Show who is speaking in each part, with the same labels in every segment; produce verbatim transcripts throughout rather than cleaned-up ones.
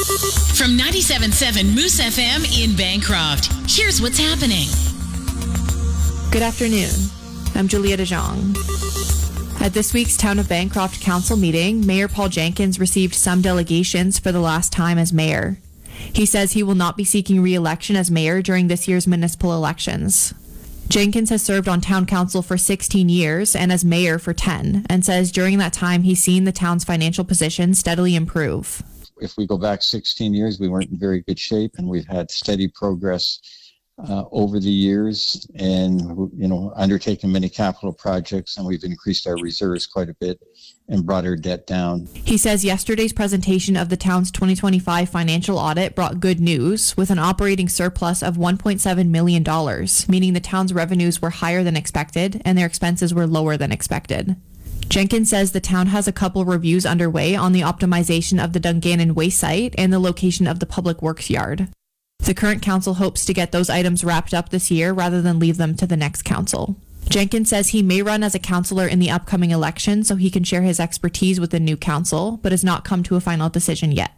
Speaker 1: From ninety-seven point seven Moose F M in Bancroft, here's what's happening.
Speaker 2: Good afternoon. I'm Julia DeJong. At this week's Town of Bancroft Council meeting, Mayor Paul Jenkins received some delegations for the last time as mayor. He says he will not be seeking re-election as mayor during this year's municipal elections. Jenkins has served on town council for sixteen years and as mayor for ten, and says during that time he's seen the town's financial position steadily improve.
Speaker 3: If we go back sixteen years, we weren't in very good shape, and we've had steady progress uh, over the years, and you know, undertaken many capital projects, and we've increased our reserves quite a bit and brought our debt down.
Speaker 2: He says yesterday's presentation of the town's twenty twenty-five financial audit brought good news, with an operating surplus of one point seven million dollars, meaning the town's revenues were higher than expected and their expenses were lower than expected. Jenkins says the town has a couple reviews underway on the optimization of the Dungannon waste site and the location of the public works yard. The current council hopes to get those items wrapped up this year rather than leave them to the next council. Jenkins says he may run as a councillor in the upcoming election so he can share his expertise with the new council, but has not come to a final decision yet.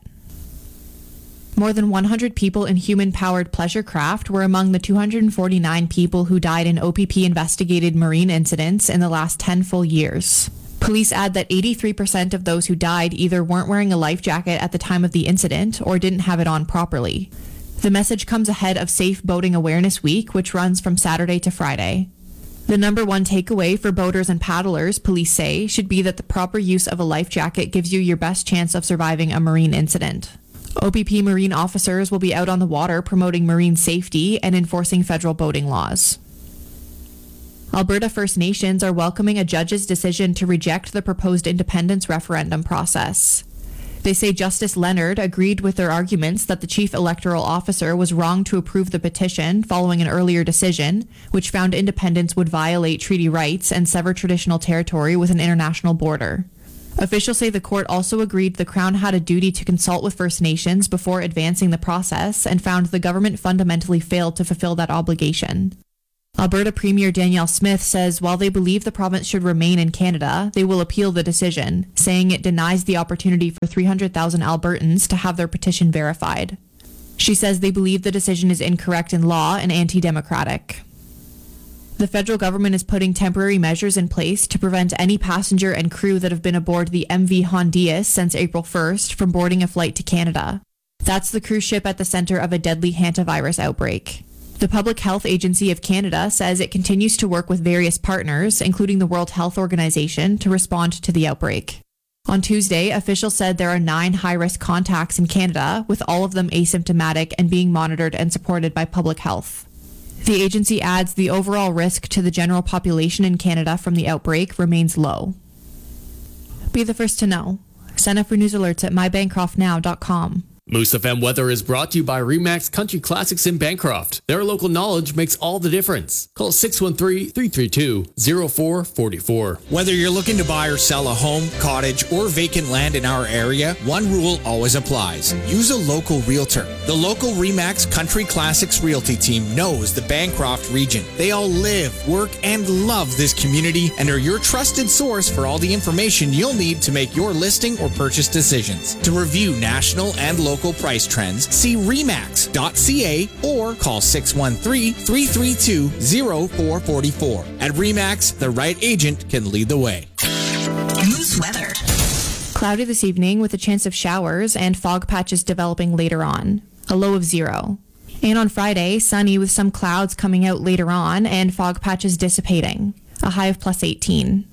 Speaker 2: More than one hundred people in human-powered pleasure craft were among the two hundred forty-nine people who died in O P P-investigated marine incidents in the last ten full years. Police add that eighty-three percent of those who died either weren't wearing a life jacket at the time of the incident or didn't have it on properly. The message comes ahead of Safe Boating Awareness Week, which runs from Saturday to Friday. The number one takeaway for boaters and paddlers, police say, should be that the proper use of a life jacket gives you your best chance of surviving a marine incident. O P P marine officers will be out on the water promoting marine safety and enforcing federal boating laws. Alberta First Nations are welcoming a judge's decision to reject the proposed independence referendum process. They say Justice Leonard agreed with their arguments that the chief electoral officer was wrong to approve the petition following an earlier decision, which found independence would violate treaty rights and sever traditional territory with an international border. Officials say the court also agreed the Crown had a duty to consult with First Nations before advancing the process and found the government fundamentally failed to fulfill that obligation. Alberta Premier Danielle Smith says while they believe the province should remain in Canada, they will appeal the decision, saying it denies the opportunity for three hundred thousand Albertans to have their petition verified. She says they believe the decision is incorrect in law and anti-democratic. The federal government is putting temporary measures in place to prevent any passenger and crew that have been aboard the M V Hondias since April first from boarding a flight to Canada. That's the cruise ship at the center of a deadly hantavirus outbreak. The Public Health Agency of Canada says it continues to work with various partners, including the World Health Organization, to respond to the outbreak. On Tuesday, officials said there are nine high-risk contacts in Canada, with all of them asymptomatic and being monitored and supported by public health. The agency adds the overall risk to the general population in Canada from the outbreak remains low. Be the first to know. Sign up for news alerts at my bancroft now dot com.
Speaker 4: Moose F M weather is brought to you by Remax Country Classics in Bancroft. Their local knowledge makes all the difference. Call six one three, three three two, zero four four four.
Speaker 5: Whether you're looking to buy or sell a home, cottage, or vacant land in our area, one rule always applies. Use a local realtor. The local Remax Country Classics Realty team knows the Bancroft region. They all live, work, and love this community and are your trusted source for all the information you'll need to make your listing or purchase decisions. To review national and local Local price trends, see remax dot c a or call six one three, three three two, zero four four four. At Remax, the right agent can lead the way.
Speaker 1: Moose weather.
Speaker 2: Cloudy this evening with a chance of showers and fog patches developing later on. A low of zero. And on Friday, sunny with some clouds coming out later on and fog patches dissipating. A high of plus eighteen.